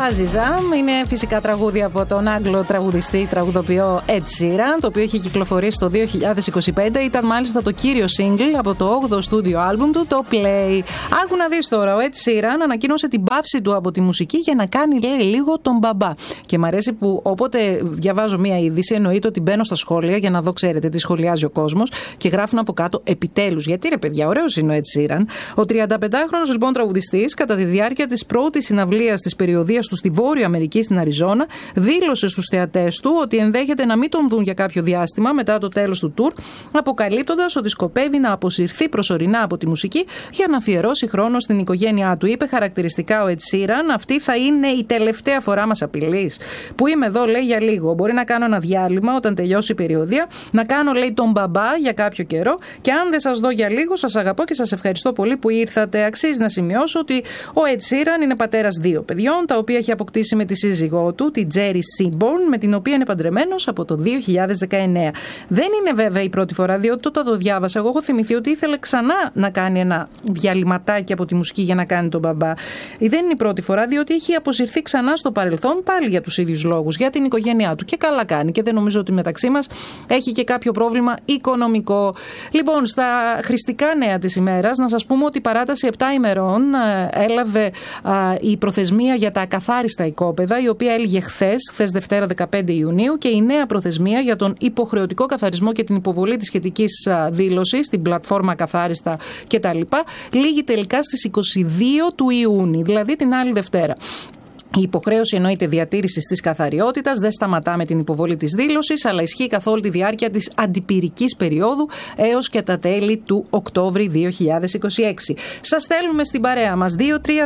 Αζίζαμ είναι φυσικά τραγούδι από τον Άγγλο τραγουδιστή, τραγουδοποιό Ed Sheeran, το οποίο είχε κυκλοφορήσει το 2025. Ήταν μάλιστα το κύριο single από το 8ο στούντιο άλμπουμ του, το Play. Άκου να δεις τώρα, ο Ed Sheeran ανακοίνωσε την πάυση του από τη μουσική για να κάνει, λέει, λίγο τον μπαμπά. Και μ' αρέσει που όποτε διαβάζω μία είδηση, εννοείται ότι μπαίνω στα σχόλια για να δω, ξέρετε, τι σχολιάζει ο κόσμος και γράφουν από κάτω επιτέλους. Γιατί ρε παιδιά, ωραίος είναι ο Ed Sheeran. Ο 35χρονος λοιπόν τραγουδιστής, κατά τη διάρκεια της πρώτης συναυλίας της περιοδίας του στη Βόρεια Αμερική, στην Αριζόνα, δήλωσε στους θεατές του ότι ενδέχεται να μην τον δουν για κάποιο διάστημα μετά το τέλος του τουρ, αποκαλύπτοντας ότι σκοπεύει να αποσυρθεί προσωρινά από τη μουσική για να αφιερώσει χρόνο στην οικογένειά του. Είπε χαρακτηριστικά ο Ed Sheeran: αυτή θα είναι η τελευταία φορά, μας απειλείς. Που είμαι εδώ, λέει, για λίγο. Μπορεί να κάνω ένα διάλειμμα όταν τελειώσει η περιοδία, να κάνω, λέει, τον μπαμπά για κάποιο καιρό και αν δεν σας δω για λίγο, σας αγαπώ και σας ευχαριστώ πολύ που ήρθατε. Αξίζει να σημειώσω ότι ο Ed Sheeran είναι πατέρας 2 παιδιών, τα οποία έχει αποκτήσει με τη σύζυγό του, τη Jerry Seaborn, με την οποία είναι παντρεμένος από το 2019. Δεν είναι βέβαια η πρώτη φορά, διότι όταν το διάβασα, εγώ έχω θυμηθεί ότι ήθελε ξανά να κάνει ένα διαλυματάκι από τη μουσική για να κάνει τον μπαμπά. Δεν είναι η πρώτη φορά, διότι έχει αποσυρθεί ξανά στο παρελθόν, πάλι για τους ίδιους λόγους, για την οικογένειά του. Και καλά κάνει. Και δεν νομίζω ότι μεταξύ μας έχει και κάποιο πρόβλημα οικονομικό. Λοιπόν, στα χρηστικά νέα της ημέρας, να σας πούμε ότι η παράταση 7 ημερών έλαβε η προθεσμία για τα ακαθάριστα οικόπεδα, η οποία έλυγε χθες Δευτέρα 15 Ιουνίου, και η νέα προθεσμία για τον υποχρεωτικό καθαρισμό και την υποβολή της σχετικής δήλωσης στην πλατφόρμα Ακαθάριστα κτλ. Λήγει τελικά στις 22 του Ιούνιου, δηλαδή την άλλη Δευτέρα. Η υποχρέωση εννοείται διατήρησης της καθαριότητας, δεν σταματά με την υποβολή της δήλωσης, αλλά ισχύει καθ' όλη τη διάρκεια της αντιπυρικής περίοδου έως και τα τέλη του Οκτώβρη 2026. Σας στέλνουμε στην παρέα μας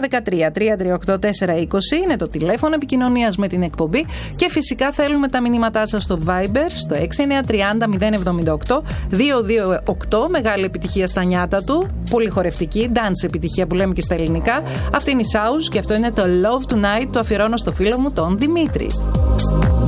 2313-338-420, είναι το τηλέφωνο επικοινωνίας με την εκπομπή, και φυσικά θέλουμε τα μηνύματά σας στο Viber, στο 6930-078-228, μεγάλη επιτυχία στα νιάτα του, πολύ χορευτική, dance επιτυχία που λέμε και στα ελληνικά. Αυτή είναι η South και αυτό είναι το Love Tonight, το αφιερώνω στο φίλο μου τον Δημήτρη.